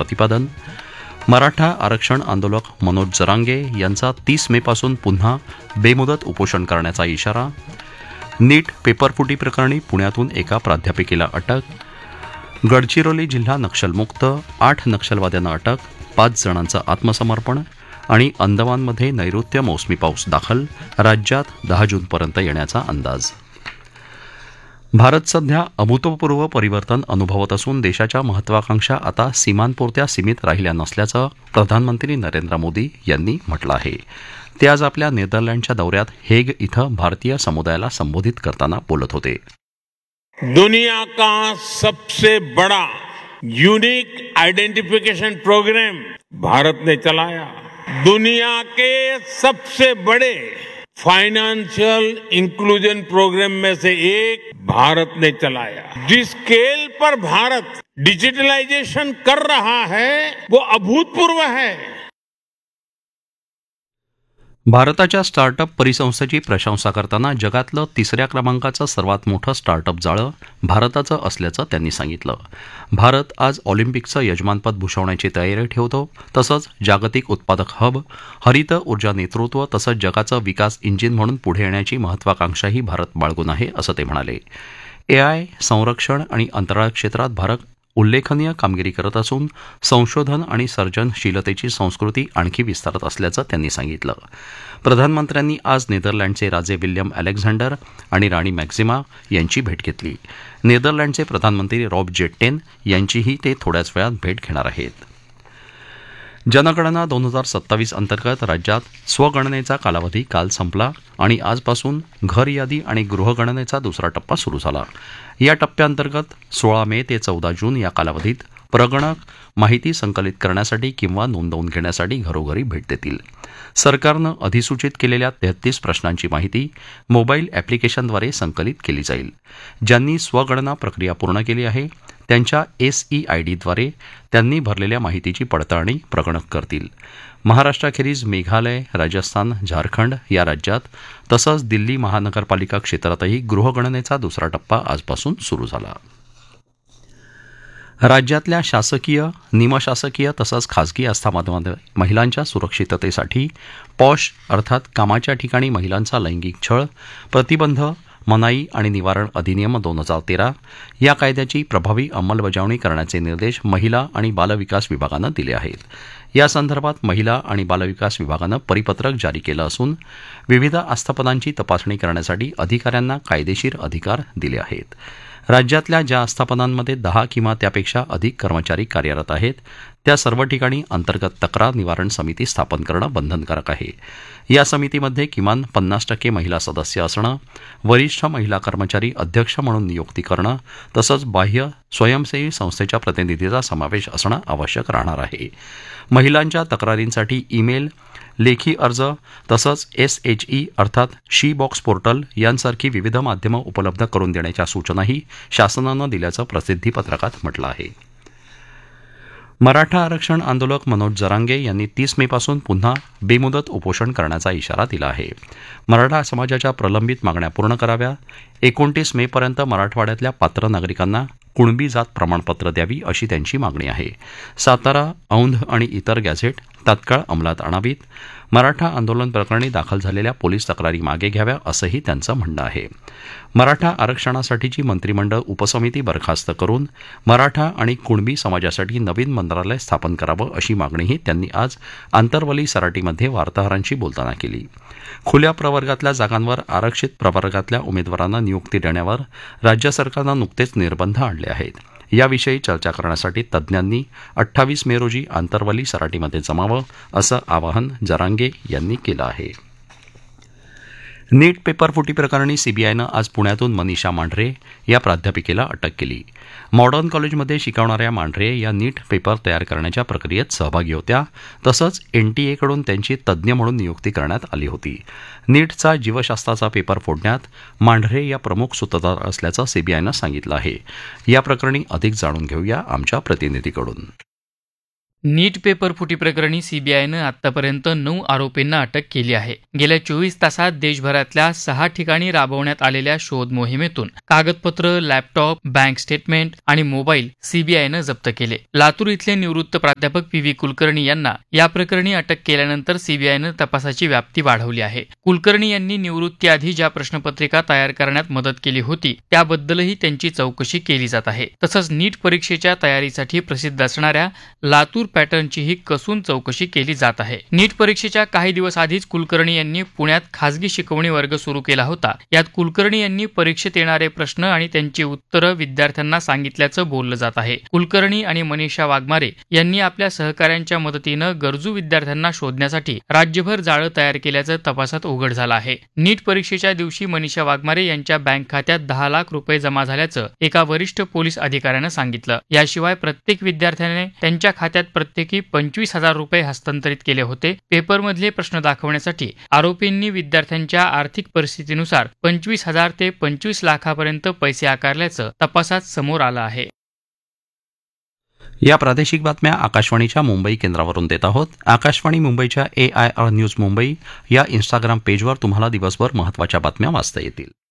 प्रतिपादन. मराठा आरक्षण आंदोलक मनोज जरांगे यांचा 30 मेपासून पुन्हा बेमुदत उपोषण करण्याचा इशारा. नीट पेपरफुटी प्रकरणी पुण्यातून एका प्राध्यापिकेला अटक. गडचिरोली जिल्हा नक्षलमुक्त, 8 नक्षलवाद्यांना अटक, 5 जणांचं आत्मसमर्पण. आणि अंदमानमध्ये नैऋत्य मोसमी पाऊस दाखल, राज्यात 10 जूनपर्यंत येण्याचा अंदाज. भारत सध्या अभूतपूर्व परिवर्तन अनुभवत असून देशाच्या महत्वाकांक्षा आता सीमांपुरत्या सीमित राहिल्या नसल्याचं प्रधानमंत्री नरेंद्र मोदी यांनी म्हटलं आहे. ते आज आपल्या नेदरलँडच्या दौऱ्यात हेग इथं भारतीय समुदायाला संबोधित करताना बोलत होते. दुनिया का सबसे बड़ा यूनिक आइडेंटिफिकेशन प्रोग्राम भारत ने चलाया. दुनिया के सबसे बड़े फाइनेंशियल इंक्लूजन प्रोग्राम में से एक भारत ने चलाया. जिस स्केल पर भारत डिजिटलाइजेशन कर रहा है वो अभूतपूर्व है. भारताच्या स्टार्टअप परिसंस्थेची प्रशंसा करताना जगातलं 3ऱ्या क्रमांकाचं सर्वात मोठं स्टार्टअप जाळं भारताचं असल्याचं त्यांनी सांगितलं. भारत आज ऑलिम्पिकचं यजमानपद भूषवण्याची तयारी ठेवतो. तसंच जागतिक उत्पादक हब, हरित ऊर्जा नेतृत्व तसंच जगाचं विकास इंजिन म्हणून पुढे येण्याची महत्वाकांक्षाही भारत बाळगून आहे, असं ते म्हणाले. AI, संरक्षण आणि अंतराळ क्षेत्रात भारत उल्लेखनीय कामगिरी करत असून संशोधन आणि सर्जनशीलतेची संस्कृती आणखी विस्तारत असल्याचं त्यांनी सांगितलं. प्रधानमंत्र्यांनी आज नेदरलँडचे राजे विल्यम अलेक्झांडर आणि राणी मॅक्झिमा यांची भेट घेतली. नेदरलँडचे प्रधानमंत्री रॉब जेट्टेन यांचीही ते थोड्याच वेळात भेट घेणार आहेत. जनगणना 2027 अंतर्गत राज्यात स्वगणनेचा कालावधी काल संपला आणि आजपासून घर यादी आणि गृहगणनेचा दुसरा टप्पा सुरू झाला. या टप्प्याअंतर्गत 16 मे ते 14 जून या कालावधीत प्रगणक माहिती संकलित करण्यासाठी किंवा नोंदवून घेण्यासाठी घरोघरी भेट देतील. सरकारनं अधिसूचित केलेल्या 33 प्रश्नांची माहिती मोबाईल ॲप्लिकेशनद्वारे संकलित केली जाईल. ज्यांनी स्वगणना प्रक्रिया पूर्ण केली आहे त्यांच्या SEIDद्वारे त्यांनी भरलेल्या माहितीची पडताळणी प्रगणक करतील. महाराष्ट्राखेरीज मेघालय, राजस्थान, झारखंड या राज्यात तसंच दिल्ली महानगरपालिका क्षेत्रातही गृहगणनेचा दुसरा टप्पा आजपासून सुरू झाला. राज्यातल्या शासकीय, निमशासकीय तसंच खासगी आस्थापनांमध्ये महिलांच्या सुरक्षिततेसाठी पॉश अर्थात कामाच्या ठिकाणी महिलांचा लैंगिक छळ प्रतिबंध, मनाई आणि निवारण अधिनियम 2013 या कायद्याची प्रभावी अंमलबजावणी करण्याचे निर्देश महिला आणि बालविकास विभागानं दिले आहेत. यासंदर्भात महिला आणि बालविकास विभागानं परिपत्रक जारी केलं असून विविध आस्थापनांची तपासणी करण्यासाठी अधिकाऱ्यांना कायदेशीर अधिकार दिले आहेत. राज्यातल्या ज्या आस्थापनांमध्ये 10 किंवा त्यापेक्षा अधिक कर्मचारी कार्यरत आहेत त्या सर्व ठिकाणी अंतर्गत तक्रार निवारण समिती स्थापन करणं बंधनकारक आहे. या समितीमध्ये किमान 50% महिला सदस्य असणं, वरिष्ठ महिला कर्मचारी अध्यक्ष म्हणून नियुक्ती करणं तसंच बाह्य स्वयंसेवी संस्थेच्या प्रतिनिधीचा समावेश असणं आवश्यक राहणार आहे. महिलांच्या तक्रारींसाठी ईमेल, लेखी अर्ज तसंच SHE अर्थात शी बॉक्स पोर्टल यांसारखी विविध माध्यमं उपलब्ध करून देण्याच्या सूचनाही शासनानं दिल्याचं प्रसिद्धीपत्रकात म्हटलं आहे. मराठा आरक्षण आंदोलक मनोज जरांगे यांनी 30 मेपासून पुन्हा बेमुदत उपोषण करण्याचा इशारा दिला आहे. मराठा समाजाच्या प्रलंबित मागण्या पूर्ण कराव्या, 29 मेपर्यंत मराठवाड्यातल्या पात्र नागरिकांना कुणबी जात प्रमाणपत्र द्यावी अशी त्यांची मागणी आहे. सातारा, औंध आणि इतर गॅझेट तात्काळ अंमलात आणावीत, मराठा आंदोलन प्रकरणी दाखल झालेल्या पोलीस तक्रारी मागे घ्याव्या असंही त्यांचं म्हणणं आहे. मराठा आरक्षणासाठीची मंत्रिमंडळ उपसमिती बरखास्त करून मराठा आणि कुणबी समाजासाठी नवीन मंत्रालय स्थापन करावं अशी मागणीही त्यांनी आज आंतरवली सराटीमध्ये वार्ताहरांशी बोलताना केली. खुल्या प्रवर्गातल्या जागांवर आरक्षित प्रवर्गातल्या उमेदवारांना नियुक्ती देण्यावर राज्य सरकारनं नुकतेच निर्बंध आणले आहेत. याविषयी चर्चा करण्यासाठी तज्ज्ञांनी 28 मे रोजी आंतरवली सराटीमध्ये जमावं असं आवाहन जरांगे यांनी केलं आहे. नीट पेपरफुटी प्रकरणी सीबीआयनं आज पुण्यातून मनीषा मांढरे या प्राध्यापिकेला अटक केली. मॉडर्न कॉलेजमध्ये शिकवणाऱ्या मांढरे या नीट पेपर तयार करण्याच्या प्रक्रियेत सहभागी होत्या. तसंच NTA कडून त्यांची तज्ज्ञ म्हणून नियुक्ती करण्यात आली होती. नीटचा जीवशास्त्राचा पेपर फोडण्यात मांढरे या प्रमुख सूत्रधार असल्याचं सीबीआयनं सांगितलं आहे. या प्रकरणी अधिक जाणून घेऊया आमच्या प्रतिनिधीकडून. नीट पेपर फुटी प्रकरणी सीबीआयनं आतापर्यंत 9 आरोपींना अटक केली आहे. गेल्या 24 तासात देशभरातल्या 6 ठिकाणी राबवण्यात आलेल्या शोध मोहिमेतून कागदपत्र, लॅपटॉप, बँक स्टेटमेंट आणि मोबाईल सीबीआयनं जप्त केले. लातूर इथले निवृत्त प्राध्यापक पी.व्ही. कुलकर्णी यांना या प्रकरणी अटक केल्यानंतर सीबीआयनं तपासाची व्याप्ती वाढवली आहे. कुलकर्णी यांनी निवृत्तीआधी ज्या प्रश्नपत्रिका तयार करण्यात मदत केली होती त्याबद्दलही त्यांची चौकशी केली जात आहे. तसंच नीट परीक्षेच्या तयारीसाठी प्रसिद्ध असणाऱ्या लातूर पॅटर्नचीही कसून चौकशी केली जात आहे. नीट परीक्षेच्या काही दिवस आधीच कुलकर्णी यांनी पुण्यात खासगी शिकवणी वर्ग सुरू केला होता. यात कुलकर्णी यांनी परीक्षेत येणारे प्रश्न आणि त्यांची उत्तरं विद्यार्थ्यांना सांगितल्याचं बोललं जात आहे. कुलकर्णी आणि मनीषा वाघमारे यांनी आपल्या सहकाऱ्यांच्या मदतीनं गरजू विद्यार्थ्यांना शोधण्यासाठी राज्यभर जाळं तयार केल्याचं तपासात उघड झालं आहे. नीट परीक्षेच्या दिवशी मनीषा वाघमारे यांच्या बँक खात्यात 10 लाख रुपये जमा झाल्याचं एका वरिष्ठ पोलीस अधिकाऱ्यानं सांगितलं. याशिवाय प्रत्येक विद्यार्थ्याने त्यांच्या खात्यात प्रत्येकी 25,000 रुपये हस्तांतरित केले होते. पेपरमधले प्रश्न दाखवण्यासाठी आरोपींनी विद्यार्थ्यांच्या आर्थिक परिस्थितीनुसार 25,000 ते 25 लाखापर्यंत पैसे आकारल्याचं तपासात समोर आलं आहे. या प्रादेशिक बातम्या आकाशवाणीच्या मुंबई केंद्रावरून देत आहोत. आकाशवाणी मुंबईच्या AIR न्यूज मुंबई या इंस्टाग्राम पेजवर तुम्हाला दिवसभर महत्त्वाच्या बातम्या वाचता येतील.